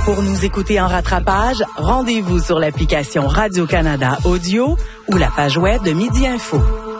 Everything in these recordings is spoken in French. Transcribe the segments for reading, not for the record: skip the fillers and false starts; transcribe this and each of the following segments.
Pour nous écouter en rattrapage, rendez-vous sur l'application Radio-Canada Audio ou la page web de Midi Info.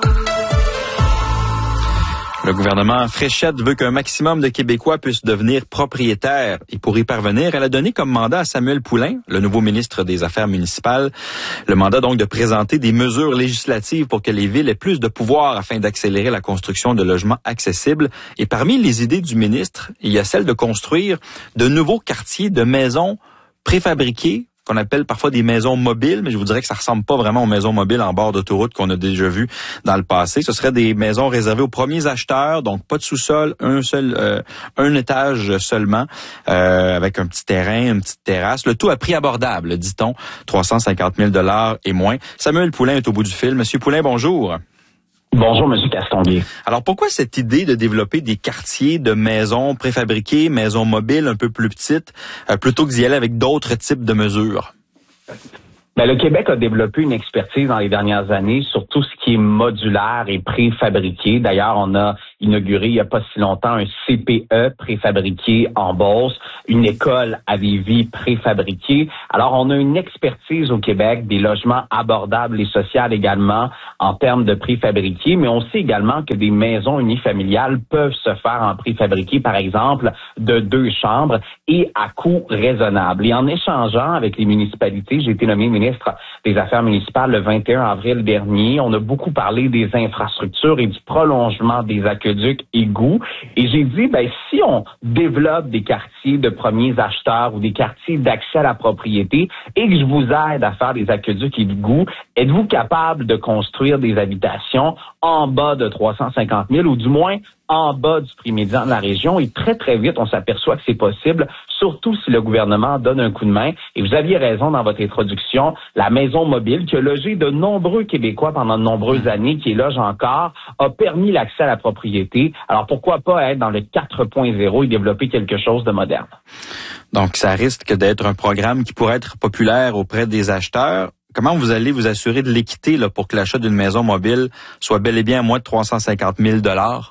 Le gouvernement Fréchette veut qu'un maximum de Québécois puissent devenir propriétaires. Et pour y parvenir, elle a donné comme mandat à Samuel Poulin, le nouveau ministre des Affaires municipales, le mandat donc de présenter des mesures législatives pour que les villes aient plus de pouvoir afin d'accélérer la construction de logements accessibles. Et parmi les idées du ministre, il y a celle de construire de nouveaux quartiers de maisons préfabriquées, qu'on appelle parfois des maisons mobiles, mais je vous dirais que ça ressemble pas vraiment aux maisons mobiles en bord d'autoroute qu'on a déjà vues dans le passé. Ce seraient des maisons réservées aux premiers acheteurs, donc pas de sous-sol, un étage seulement, avec un petit terrain, une petite terrasse. Le tout à prix abordable, dit-on, 350 000 $ et moins. Samuel Poulin est au bout du fil. Monsieur Poulin, bonjour. Bonjour, M. Castonguay. Alors, pourquoi cette idée de développer des quartiers de maisons préfabriquées, maisons mobiles un peu plus petites, plutôt que d'y aller avec d'autres types de mesures? Ben, le Québec a développé une expertise dans les dernières années sur tout ce qui est modulaire et préfabriqué. D'ailleurs, on a inauguré il n'y a pas si longtemps un CPE préfabriqué en Beauce, une école à Lévis préfabriquée. Alors, on a une expertise au Québec des logements abordables et sociaux également en termes de préfabriqué, mais on sait également que des maisons unifamiliales peuvent se faire en préfabriqué, par exemple, de 2 chambres et à coût raisonnable. Et en échangeant avec les municipalités, j'ai été nommé ministre des Affaires municipales le 21 avril dernier. On a beaucoup parlé des infrastructures et du prolongement des aqueducs égouts. Et j'ai dit, si on développe des quartiers de premiers acheteurs ou des quartiers d'accès à la propriété et que je vous aide à faire des aqueducs égouts, êtes-vous capable de construire des habitations en bas de 350 000 ou du moins en bas du prix médian de la région? Et très, très vite, on s'aperçoit que c'est possible, surtout si le gouvernement donne un coup de main. Et vous aviez raison dans votre introduction, la maison mobile qui a logé de nombreux Québécois pendant de nombreuses années, qui loge encore, a permis l'accès à la propriété. Alors pourquoi pas être dans le 4.0 et développer quelque chose de moderne? Donc, ça risque d'être un programme qui pourrait être populaire auprès des acheteurs. Comment vous allez vous assurer de l'équité là, pour que l'achat d'une maison mobile soit bel et bien à moins de 350 000 $?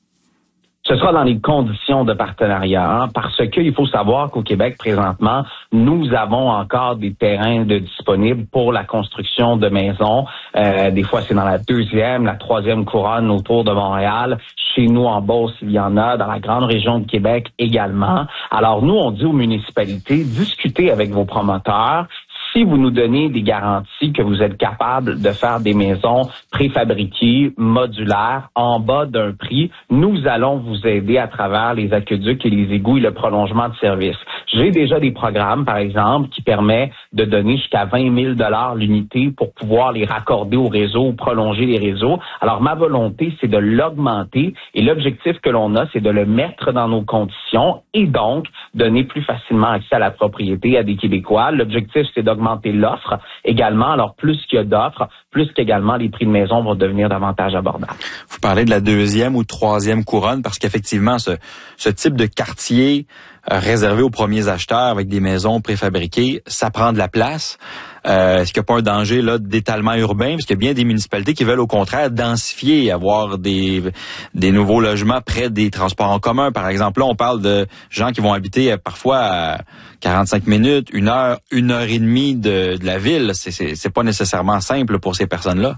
Ce sera dans les conditions de partenariat, parce qu'il faut savoir qu'au Québec, présentement, nous avons encore des terrains disponibles pour la construction de maisons. Des fois, c'est dans la 2e, la 3e couronne autour de Montréal. Chez nous, en Beauce, il y en a, dans la grande région de Québec également. Alors, nous, on dit aux municipalités, discutez avec vos promoteurs. Si vous nous donnez des garanties que vous êtes capable de faire des maisons préfabriquées, modulaires, en bas d'un prix, nous allons vous aider à travers les aqueducs et les égouts et le prolongement de services. J'ai déjà des programmes, par exemple, qui permettent de donner jusqu'à 20 000 $ l'unité pour pouvoir les raccorder au réseau ou prolonger les réseaux. Alors, ma volonté, c'est de l'augmenter et l'objectif que l'on a, c'est de le mettre dans nos conditions et donc donner plus facilement accès à la propriété à des Québécois. L'objectif, c'est d'augmenter l'offre également. Alors, plus qu'il y a d'offres, plus qu'également les prix de maison vont devenir davantage abordables. Vous parlez de la 2e ou 3e couronne parce qu'effectivement, ce type de quartier réservé aux premiers acheteurs avec des maisons préfabriquées, ça prend de la place. Est-ce qu'il n'y a pas un danger là d'étalement urbain? Parce qu'il y a bien des municipalités qui veulent au contraire densifier, avoir des nouveaux logements près des transports en commun. Par exemple, là, on parle de gens qui vont habiter parfois à 45 minutes, 1 heure, 1 heure et demie de la ville. C'est pas nécessairement simple pour ces personnes-là.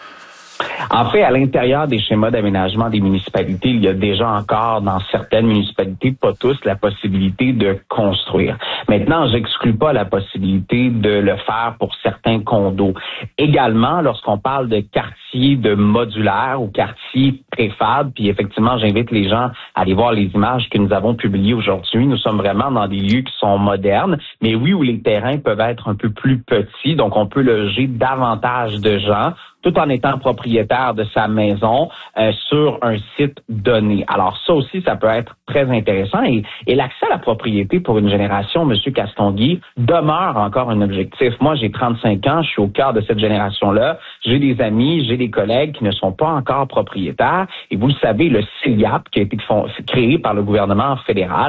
En fait, à l'intérieur des schémas d'aménagement des municipalités, il y a déjà encore dans certaines municipalités, pas tous, la possibilité de construire. Maintenant, j'exclus pas la possibilité de le faire pour certains condos. Également, lorsqu'on parle de quartiers de modulaires ou quartiers préfab, puis effectivement, j'invite les gens à aller voir les images que nous avons publiées aujourd'hui. Nous sommes vraiment dans des lieux qui sont modernes, mais oui, où les terrains peuvent être un peu plus petits, donc on peut loger davantage de gens, tout en étant propriétaire de sa maison sur un site donné. Alors ça aussi, ça peut être très intéressant. Et l'accès à la propriété pour une génération, M. Castonguay, demeure encore un objectif. Moi, j'ai 35 ans, je suis au cœur de cette génération-là. J'ai des amis, j'ai des collègues qui ne sont pas encore propriétaires. Et vous le savez, le CIAP, qui a été créé par le gouvernement fédéral,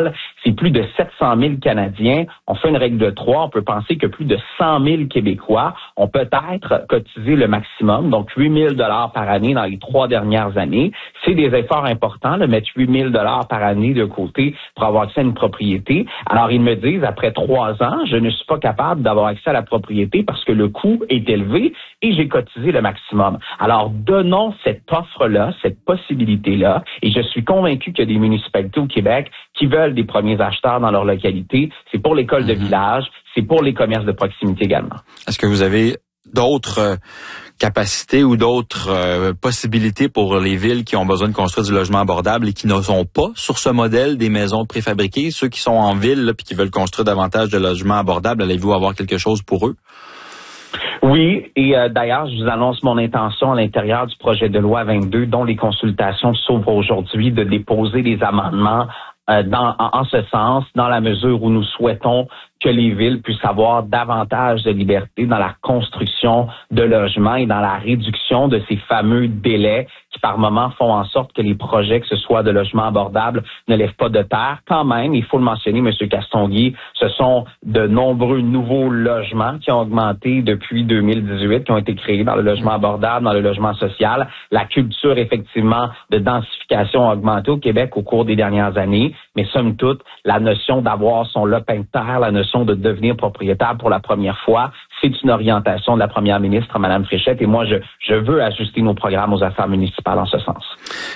c'est plus de 700 000 Canadiens. On fait une règle de 3. On peut penser que plus de 100 000 Québécois ont peut-être cotisé le maximum, donc 8 000 $ par année dans les 3 dernières années. C'est des efforts importants de mettre 8 000 $ par année de côté pour avoir accès à une propriété. Alors, ils me disent, après 3 ans, je ne suis pas capable d'avoir accès à la propriété parce que le coût est élevé et j'ai cotisé le maximum. Alors, donnons cette offre-là, cette possibilité-là, et je suis convaincu qu'il y a des municipalités au Québec qui veulent des premiers acheteurs dans leur localité. C'est pour l'école de village, c'est pour les commerces de proximité également. Est-ce que vous avez d'autres capacités ou d'autres possibilités pour les villes qui ont besoin de construire du logement abordable et qui ne sont pas sur ce modèle des maisons préfabriquées? Ceux qui sont en ville là, puis qui veulent construire davantage de logements abordables, allez-vous avoir quelque chose pour eux? Oui, et d'ailleurs, je vous annonce mon intention à l'intérieur du projet de loi 22, dont les consultations s'ouvrent aujourd'hui, de déposer des amendements en ce sens, dans la mesure où nous souhaitons que les villes puissent avoir davantage de liberté dans la construction de logements et dans la réduction de ces fameux délais qui, par moments, font en sorte que les projets, que ce soit de logements abordables, ne lèvent pas de terre. Quand même, il faut le mentionner, M. Castonguay, ce sont de nombreux nouveaux logements qui ont augmenté depuis 2018, qui ont été créés dans le logement abordable, dans le logement social. La culture, effectivement, de densification a augmenté au Québec au cours des dernières années, mais somme toute, la notion d'avoir son lopin de terre, la notion de devenir propriétaire pour la première fois, c'est une orientation de la première ministre, Mme Fréchette, et moi, je veux ajuster nos programmes aux affaires municipales en ce sens.